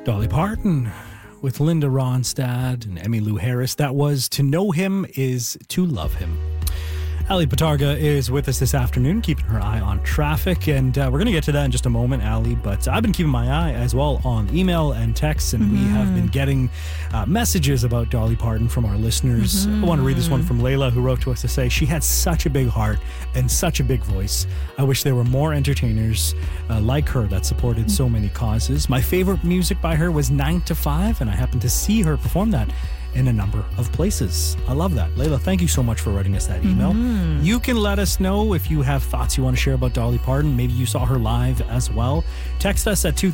Dolly Parton with Linda Ronstadt and Emmylou Harris. That was To Know Him is to Love Him. Ali Patarga is with us this afternoon, keeping her eye on traffic, and we're going to get to that in just a moment, Ali, but I've been keeping my eye as well on email and texts, and we have been getting messages about Dolly Parton from our listeners. I want to read this one from Layla, who wrote to us to say, she had such a big heart and such a big voice. I wish there were more entertainers like her that supported so many causes. My favorite music by her was 9 to 5, and I happened to see her perform that in a number of places. I love that. Layla, thank you so much for writing us that email. You can let us know if you have thoughts you want to share about Dolly Parton. Maybe you saw her live as well. Text us at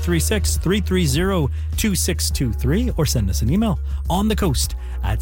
236-330-2623 or send us an email on the coast at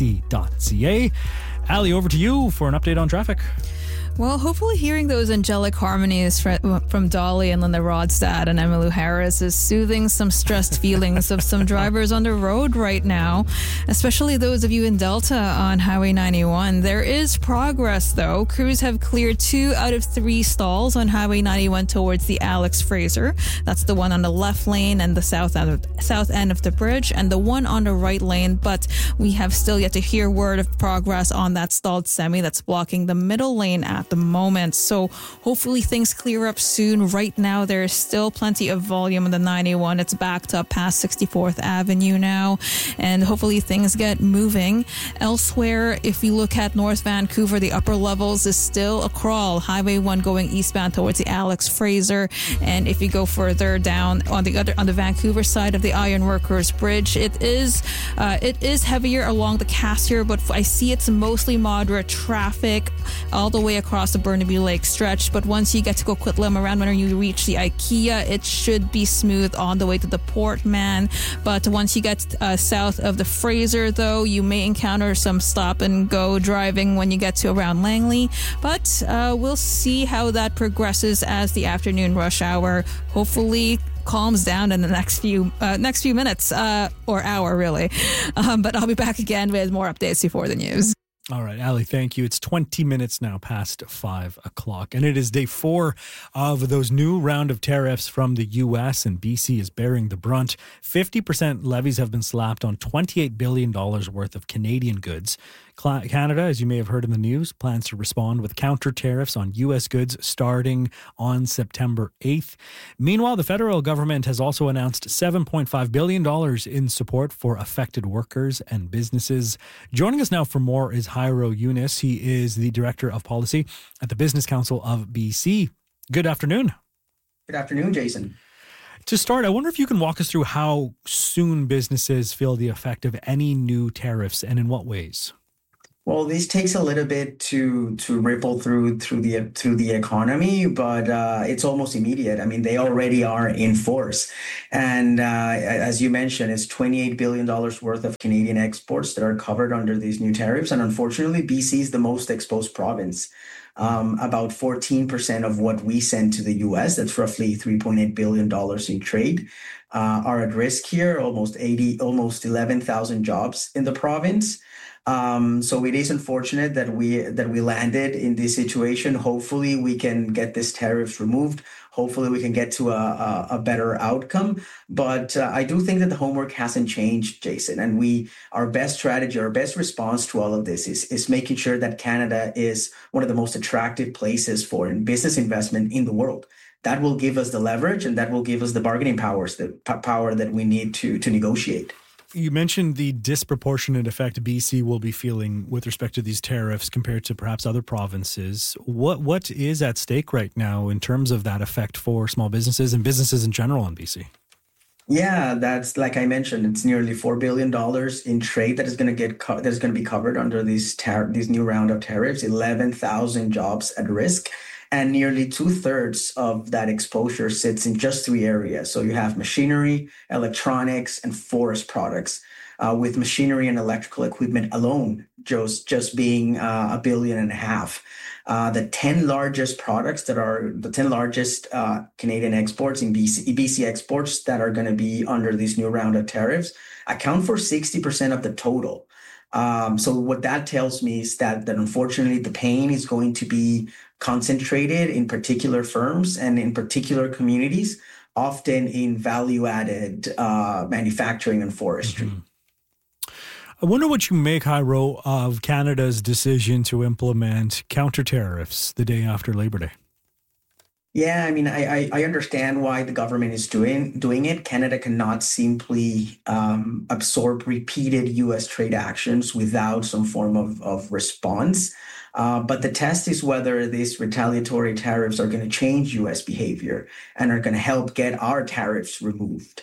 cbc.ca. Ali, over to you for an update on traffic. Well, hopefully hearing those angelic harmonies from Dolly and Linda Ronstadt and Emmylou Harris is soothing some stressed feelings of some drivers on the road right now, especially those of you in Delta on Highway 91. There is progress, though. Crews have cleared 2 out of 3 stalls on Highway 91 towards the Alex Fraser. That's the one on the left lane and the south end of the bridge, and the one on the right lane. But we have still yet to hear word of progress on that stalled semi that's blocking the middle lane at the moment. So hopefully things clear up soon. Right now, there is still plenty of volume on the 91. It's backed up past 64th Avenue now, and hopefully things get moving. Elsewhere, if you look at North Vancouver, the upper levels is still a crawl. Highway 1 going eastbound towards the Alex Fraser, and if you go further down on the Vancouver side of the Ironworkers Bridge, it is heavier along the Cassier, but I see it's mostly moderate traffic all the way across the Burnaby Lake stretch. But once you get to Coquitlam, around when you reach the IKEA, it should be smooth on the way to the Port Man. But once you get south of the Fraser, though, you may encounter some stop and go driving when you get to around Langley. But we'll see how that progresses as the afternoon rush hour hopefully calms down in the next few minutes or hour, really. But I'll be back again with more updates before the news. All right, Ali, thank you. It's 20 minutes now past 5 o'clock, and it is day 4 of those new round of tariffs from the U.S., and BC is bearing the brunt. 50% levies have been slapped on $28 billion worth of Canadian goods. Canada, as you may have heard in the news, plans to respond with counter tariffs on U.S. goods starting on September 8th. Meanwhile, the federal government has also announced $7.5 billion in support for affected workers and businesses. Joining us now for more is Jairo Younes. He is the Director of Policy at the Business Council of BC. Good afternoon. Good afternoon, Jason. To start, I wonder if you can walk us through how soon businesses feel the effect of any new tariffs and in what ways. Well, this takes a little bit to ripple through the economy, but it's almost immediate. I mean, they already are in force, and as you mentioned, it's $28 billion worth of Canadian exports that are covered under these new tariffs. And unfortunately, BC is the most exposed province. About 14% of what we send to the U.S., that's roughly $3.8 billion in trade, are at risk here. Almost 11,000 jobs in the province. So it is unfortunate that we landed in this situation. Hopefully we can get this tariffs removed. Hopefully we can get to a better outcome. But I do think that the homework hasn't changed, Jason. And our best strategy, our best response to all of this is making sure that Canada is one of the most attractive places for business investment in the world. That will give us the leverage, and that will give us the bargaining power that we need to negotiate. You mentioned the disproportionate effect BC will be feeling with respect to these tariffs compared to perhaps other provinces. What is at stake right now in terms of that effect for small businesses and businesses in general in BC? Yeah, that's like I mentioned. It's nearly $4 billion in trade that is going to be covered under these new round of tariffs. 11,000 jobs at risk. And nearly 2/3 of that exposure sits in just 3 areas. So you have machinery, electronics, and forest products, with machinery and electrical equipment alone just being $1.5 billion. The 10 largest products the 10 largest Canadian exports in BC exports that are going to be under this new round of tariffs account for 60% of the total. So what that tells me is that unfortunately the pain is going to be concentrated in particular firms and in particular communities often in value-added manufacturing and forestry. I wonder what you make, Jairo, of Canada's decision to implement counter tariffs the day after Labor Day. Yeah, I mean, I understand why the government is doing it. Canada cannot simply absorb repeated U.S. trade actions without some form of response. But the test is whether these retaliatory tariffs are going to change U.S. behavior and are going to help get our tariffs removed.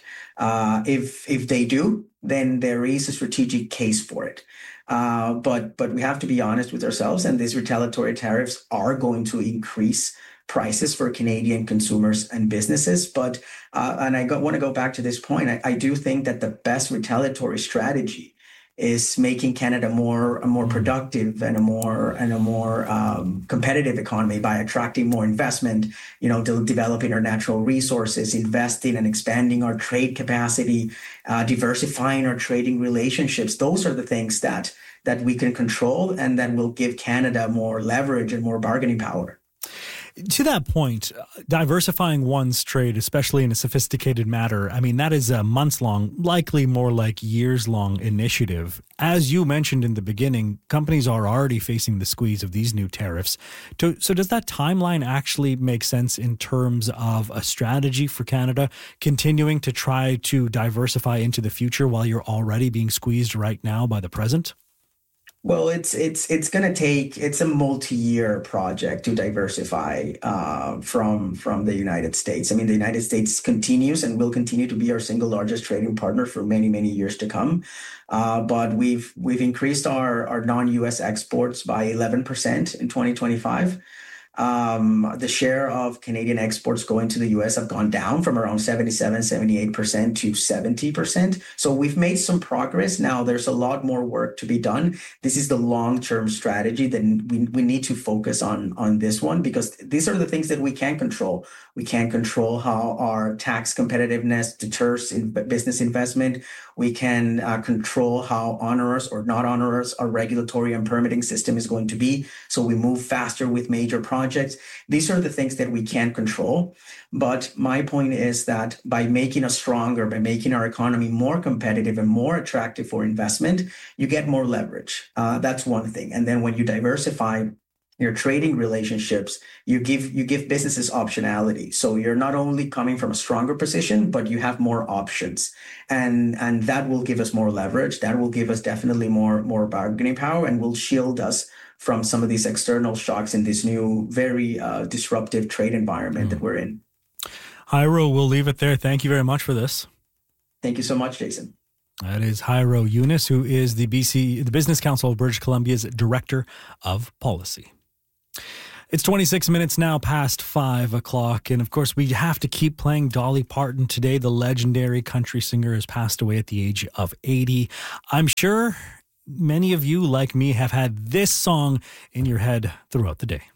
If they do, then there is a strategic case for it. But we have to be honest with ourselves, and these retaliatory tariffs are going to increase prices for Canadian consumers and businesses. But and I want to go back to this point. I do think that the best retaliatory strategy is making Canada a more productive and a more competitive economy by attracting more investment, developing our natural resources, investing and expanding our trade capacity, diversifying our trading relationships. Those are the things that we can control and that will give Canada more leverage and more bargaining power. To that point, diversifying one's trade, especially in a sophisticated matter, I mean, that is a months-long, likely more like years-long initiative. As you mentioned in the beginning, companies are already facing the squeeze of these new tariffs. So does that timeline actually make sense in terms of a strategy for Canada, continuing to try to diversify into the future while you're already being squeezed right now by the present? Well, it's going to take, it's a multi-year project to diversify from the United States. I mean, the United States continues and will continue to be our single largest trading partner for many, many years to come. But we've increased our non-US exports by 11% in 2025. The share of Canadian exports going to the US have gone down from around 78% to 70%. So we've made some progress. Now there's a lot more work to be done. This is the long-term strategy that we need to focus on this one, because these are the things that we can control. We can control how our tax competitiveness deters business investment. We can control how onerous or not onerous our regulatory and permitting system is going to be. So we move faster with major projects. These are the things that we can control. But my point is that by making us stronger, by making our economy more competitive and more attractive for investment, you get more leverage. That's one thing. And then when you diversify your trading relationships, you give businesses optionality. So you're not only coming from a stronger position, but you have more options. And that will give us more leverage. That will give us definitely more bargaining power and will shield us from some of these external shocks in this new, very disruptive trade environment that we're in. Jairo, we'll leave it there. Thank you very much for this. Thank you so much, Jason. That is Jairo Younes, who is the Business Council of British Columbia's Director of Policy. It's 26 minutes now past 5 o'clock. And of course, we have to keep playing Dolly Parton today. The legendary country singer has passed away at the age of 80. I'm sure many of you, like me, have had this song in your head throughout the day.